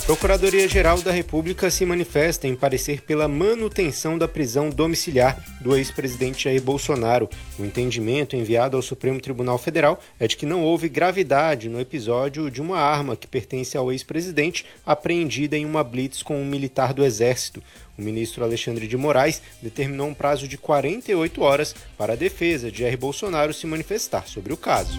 Procuradoria-Geral da República se manifesta em parecer pela manutenção da prisão domiciliar do ex-presidente Jair Bolsonaro. O entendimento enviado ao Supremo Tribunal Federal é de que não houve gravidade no episódio de uma arma que pertence ao ex-presidente apreendida em uma blitz com um militar do Exército. O ministro Alexandre de Moraes determinou um prazo de 48 horas para a defesa de Jair Bolsonaro se manifestar sobre o caso.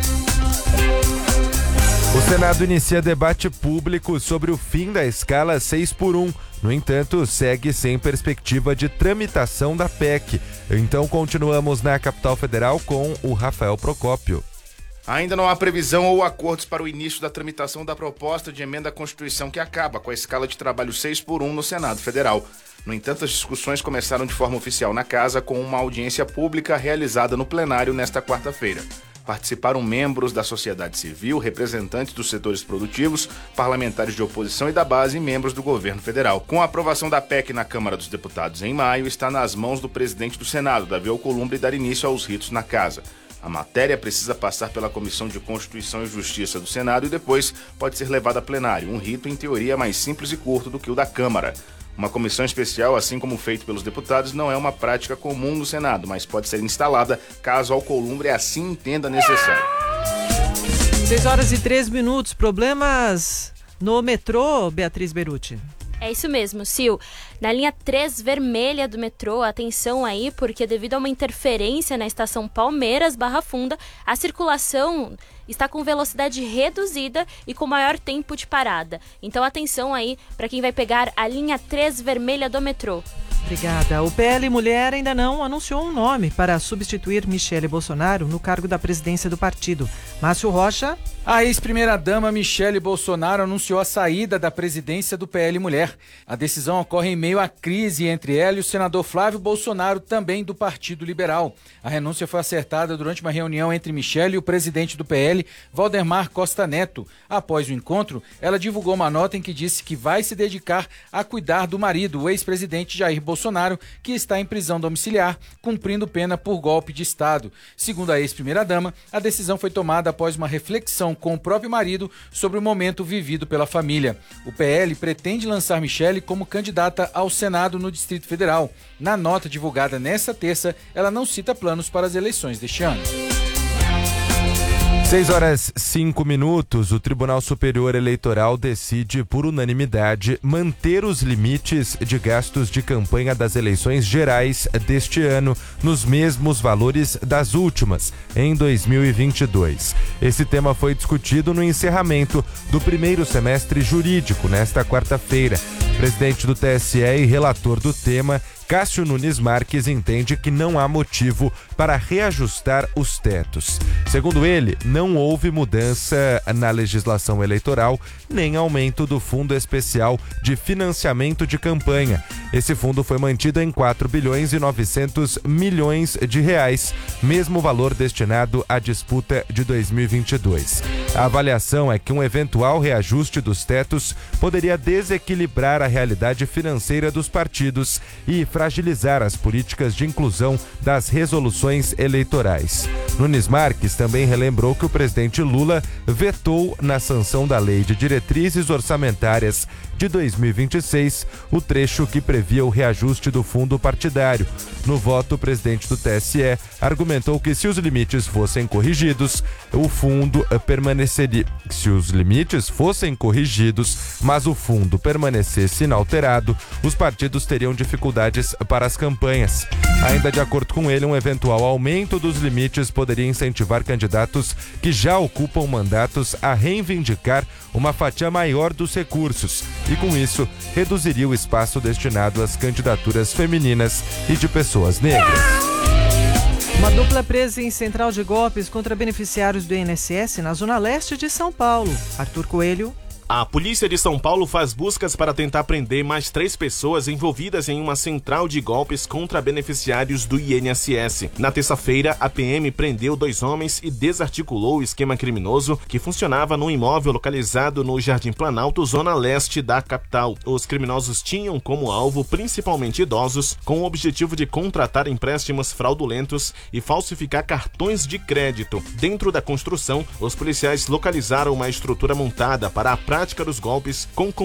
O Senado inicia debate público sobre o fim da escala 6x1. No entanto, segue sem perspectiva de tramitação da PEC. Então, continuamos na capital federal com o Rafael Procópio. Ainda não há previsão ou acordos para o início da tramitação da proposta de emenda à Constituição que acaba com a escala de trabalho 6x1 no Senado Federal. No entanto, as discussões começaram de forma oficial na Casa com uma audiência pública realizada no plenário nesta quarta-feira. Participaram membros da sociedade civil, representantes dos setores produtivos, parlamentares de oposição e da base e membros do governo federal. Com a aprovação da PEC na Câmara dos Deputados em maio, está nas mãos do presidente do Senado, Davi Alcolumbre, dar início aos ritos na Casa. A matéria precisa passar pela Comissão de Constituição e Justiça do Senado e depois pode ser levada a plenário, um rito em teoria mais simples e curto do que o da Câmara. Uma comissão especial, assim como feito pelos deputados, não é uma prática comum no Senado, mas pode ser instalada caso Alcolumbre assim entenda necessário. 6h03. Problemas no metrô, Beatriz Beruti? É isso mesmo, Sil. Na linha 3 vermelha do metrô, atenção aí, porque devido a uma interferência na estação Palmeiras/Barra Funda, a circulação está com velocidade reduzida e com maior tempo de parada. Então atenção aí para quem vai pegar a linha 3 vermelha do metrô. Obrigada. O PL Mulher ainda não anunciou um nome para substituir Michele Bolsonaro no cargo da presidência do partido. Márcio Rocha. A ex-primeira-dama Michele Bolsonaro anunciou a saída da presidência do PL Mulher. A decisão ocorre em meio à crise entre ela e o senador Flávio Bolsonaro, também do Partido Liberal. A renúncia foi acertada durante uma reunião entre Michele e o presidente do PL, Valdemar Costa Neto. Após o encontro, ela divulgou uma nota em que disse que vai se dedicar a cuidar do marido, o ex-presidente Jair Bolsonaro, que está em prisão domiciliar, cumprindo pena por golpe de Estado. Segundo a ex-primeira-dama, a decisão foi tomada após uma reflexão com o próprio marido sobre o momento vivido pela família. O PL pretende lançar Michele como candidata ao Senado no Distrito Federal. Na nota divulgada nesta terça, ela não cita planos para as eleições deste ano. 6h05. O Tribunal Superior Eleitoral decide, por unanimidade, manter os limites de gastos de campanha das eleições gerais deste ano nos mesmos valores das últimas, em 2022. Esse tema foi discutido no encerramento do primeiro semestre jurídico, nesta quarta-feira. O presidente do TSE e relator do tema, Cássio Nunes Marques, entende que não há motivo para reajustar os tetos. Segundo ele, não houve mudança na legislação eleitoral nem aumento do Fundo Especial de Financiamento de Campanha. Esse fundo foi mantido em 4 bilhões e 900 milhões de reais, mesmo valor destinado à disputa de 2022. A avaliação é que um eventual reajuste dos tetos poderia desequilibrar a realidade financeira dos partidos e fragilizar as políticas de inclusão das resoluções eleitorais. Nunes Marques também relembrou que o presidente Lula vetou na sanção da Lei de Diretrizes Orçamentárias de 2026 o trecho que previa o reajuste do fundo partidário. No voto, o presidente do TSE argumentou que se os limites fossem corrigidos, o fundo permaneceria. Se os limites fossem corrigidos, mas o fundo permanecesse inalterado, os partidos teriam dificuldades para as campanhas. Ainda de acordo com ele, um eventual aumento dos limites poderia incentivar candidatos que já ocupam mandatos a reivindicar uma fatia maior dos recursos e, com isso, reduziria o espaço destinado às candidaturas femininas e de pessoas negras. Uma dupla presa em central de golpes contra beneficiários do INSS na zona leste de São Paulo. Arthur Coelho. A polícia de São Paulo faz buscas para tentar prender mais 3 pessoas envolvidas em uma central de golpes contra beneficiários do INSS. Na terça-feira, a PM prendeu 2 homens e desarticulou o esquema criminoso que funcionava num imóvel localizado no Jardim Planalto, zona leste da capital. Os criminosos tinham como alvo principalmente idosos, com o objetivo de contratar empréstimos fraudulentos e falsificar cartões de crédito. Dentro da construção, os policiais localizaram uma estrutura montada para a prática dos golpes com